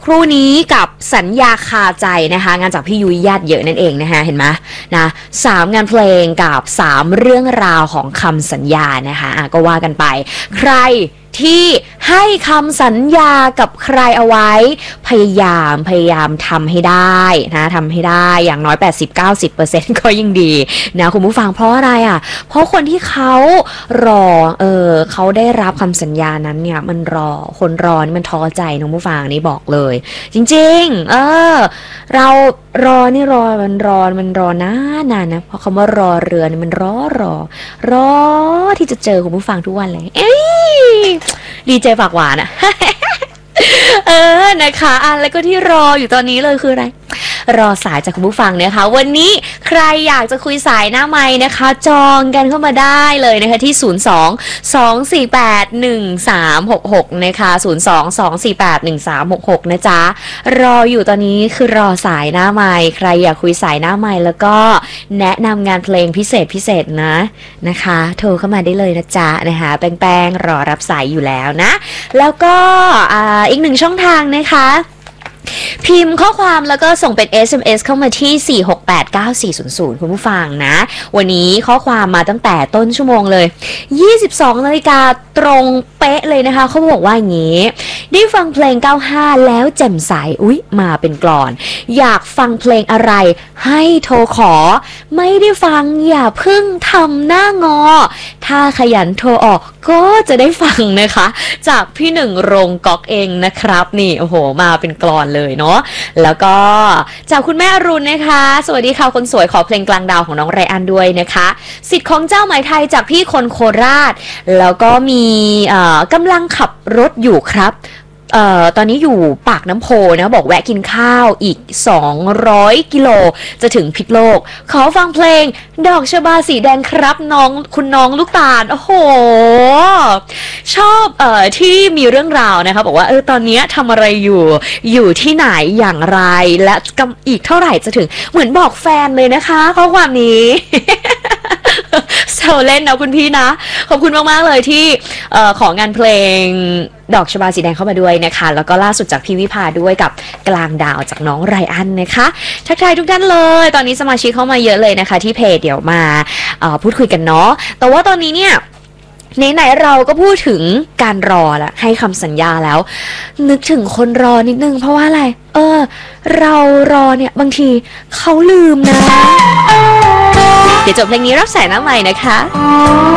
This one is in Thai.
ครู่นี้กับสัญญาคาใจนะคะงานจากพี่ยุ้ยญาติเยอะนั่นเองนะคะเห็นไหมนะ3 งานเพลงกับ3 เรื่องราวของคำสัญญานะคะก็ว่ากันไปใครที่ให้คำสัญญากับใครเอาไว้พยายามทำให้ได้นะทำให้ได้อย่างน้อย 80-90% ก็ยิ่งดีนะคุณผู้ฟังเพราะอะไรอ่ะเพราะคนที่เขารอเขาได้รับคำสัญญานั้นเนี่ยมันคนรอนี่มันท้อใจน้องผู้ฟังนี่บอกเลยจริงๆเรารอมันรอนานนะเพราะคำว่ารอเรือนี่มันรอที่จะเจอคุณผู้ฟังทุกวันเลยดีเจฝากหวานอะ นะคะแล้วก็ที่รออยู่ตอนนี้เลยคืออะไรรอสายจากคุณผู้ฟังนะคะวันนี้ใครอยากจะคุยสายหน้าไมค์นะคะจองกันเข้ามาได้เลยนะคะที่02-248-1366นะคะ02-248-1366นะจ๊ะรออยู่ตอนนี้คือรอสายหน้าไมค์ใครอยากคุยสายหน้าไมค์แล้วก็แนะนำงานเพลงพิเศษนะคะโทรเข้ามาได้เลยนะจ๊ะนะคะแป้งรอรับสายอยู่แล้วนะแล้วก็อีก1 ช่องทางนะคะพิมพ์ข้อความแล้วก็ส่งเป็น SMS เข้ามาที่ 4689400 คุณผู้ฟังนะวันนี้ข้อความมาตั้งแต่ต้นชั่วโมงเลย 22 นาฬิกาตรงเป๊ะเลยนะคะเขาบอกว่าอย่างนี้ได้ฟังเพลง 95 แล้วแจ่มใสมาเป็นกลอนอยากฟังเพลงอะไรให้โทรขอไม่ได้ฟังอย่าเพิ่งทำหน้างอถ้าขยันโทรออกก็จะได้ฟังนะคะจากพี่หนึ่งรงก๊อกเองนะครับนี่โอ้โหมาเป็นกลอนเลยเนาะแล้วก็จากคุณแม่อรุณนะคะสวัสดีค่ะคนสวยขอเพลงกลางดาวของน้องไรอันด้วยนะคะสิทธิ์ของเจ้าไหมไทยจากพี่คนโคราชแล้วก็มีกำลังขับรถอยู่ครับตอนนี้อยู่ปากน้ำโพนะบอกแวะกินข้าวอีก200 กิโลจะถึงพิษโลกขอฟังเพลงดอกชบาสีแดงครับคุณน้องลูกตาลโอ้โหชอบที่มีเรื่องราวนะคะบอกว่าตอนนี้ทำอะไรอยู่ที่ไหนอย่างไรและอีกเท่าไหร่จะถึงเหมือนบอกแฟนเลยนะคะข้อความนี้ แซวเล่นนะคุณพี่นะขอบคุณมากๆเลยที่ของานเพลงดอกชบาสีแดงเข้ามาด้วยนะคะแล้วก็ล่าสุดจากพี่วิภาด้วยกับกลางดาวจากน้องไรอันนะคะทักทายทุกท่านเลยตอนนี้สมาชิกเข้ามาเยอะเลยนะคะที่เพจเดี๋ยวมาพูดคุยกันเนาะแต่ว่าตอนนี้เนี่ยไหนๆเราก็พูดถึงการรอละให้คำสัญญาแล้วนึกถึงคนรอนิดนึงเพราะว่าอะไรเรารอเนี่ยบางทีเขาลืมนะเดี๋ยวจบเพลงนี้รับสายหน้าใหม่นะคะ